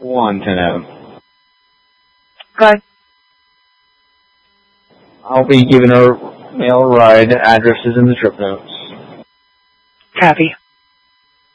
Want to know. Go ahead. I'll be giving her mail a ride. Address is in the trip notes. Copy.